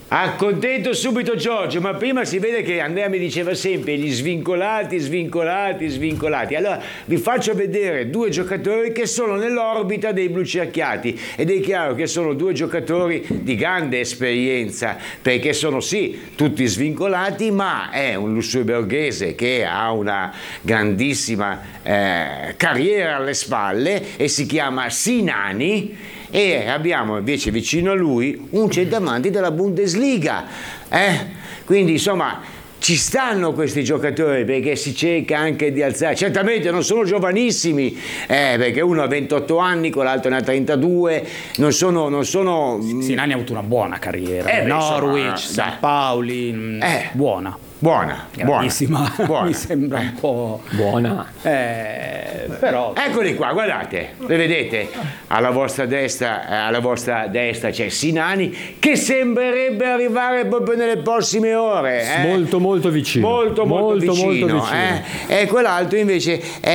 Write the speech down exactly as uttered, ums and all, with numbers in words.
Accontento subito Giorgio, ma prima si vede che Andrea mi diceva sempre gli svincolati, svincolati, svincolati. Allora vi faccio vedere due giocatori che sono nell'orbita dei blucerchiati ed è chiaro che sono due giocatori di grande esperienza, perché sono sì tutti svincolati, ma è un lussemburghese che ha una grandissima eh, carriera alle spalle e si chiama Sinani. E abbiamo invece vicino a lui un centravanti della Bundesliga, eh? Quindi insomma ci stanno questi giocatori, perché si cerca anche di alzare, certamente non sono giovanissimi, eh, perché uno ha ventotto anni, con l'altro ne ha trentadue, non sono... Non sono Sinani ha avuto una buona carriera, eh, beh, Norwich, insomma, San Paoli, eh, buona. Buona, grandissima, buona. Mi sembra un po' buona. Eh, però eccoli qua, guardate, le vedete alla vostra destra, alla vostra destra c'è Sinani che sembrerebbe arrivare proprio nelle prossime ore, eh? molto molto vicino, molto molto, molto, vicino, molto vicino. Eh? E quell'altro invece è